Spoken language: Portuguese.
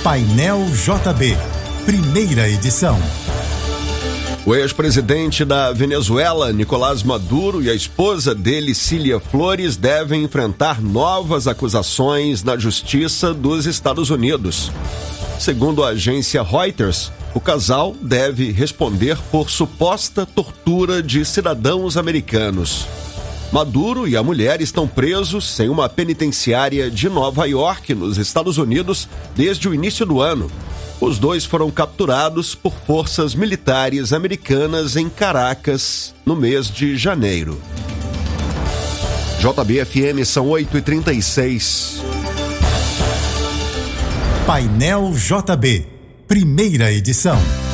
Painel JB, primeira edição. O ex-presidente da Venezuela, Nicolás Maduro, e a esposa dele, Cília Flores, devem enfrentar novas acusações na Justiça dos Estados Unidos. Segundo a agência Reuters, o casal deve responder por suposta tortura de cidadãos americanos. Maduro e a mulher estão presos em uma penitenciária de Nova York, nos Estados Unidos, desde o início do ano. Os dois foram capturados por forças militares americanas em Caracas, no mês de janeiro. JB-FM são 8h36. Painel JB, primeira edição.